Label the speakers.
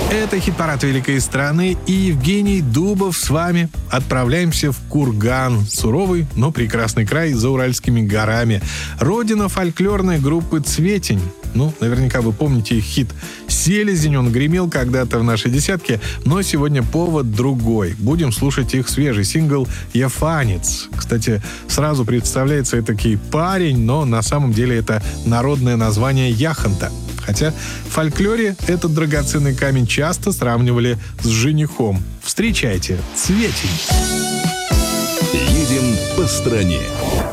Speaker 1: Это хит-парад великой страны, и Евгений Дубов с вами. Отправляемся в Курган, суровый, но прекрасный край за Уральскими горами. Родина фольклорной группы «Цветень». Наверняка вы помните их хит «Селезень». Он гремел когда-то в нашей десятке, но сегодня повод другой. Будем слушать их свежий сингл «Яфанец». Кстати, сразу представляется этакий парень, но на самом деле это народное название яхонта. Хотя в фольклоре этот драгоценный камень часто сравнивали с женихом. Встречайте, Цветень.
Speaker 2: Едем по стране.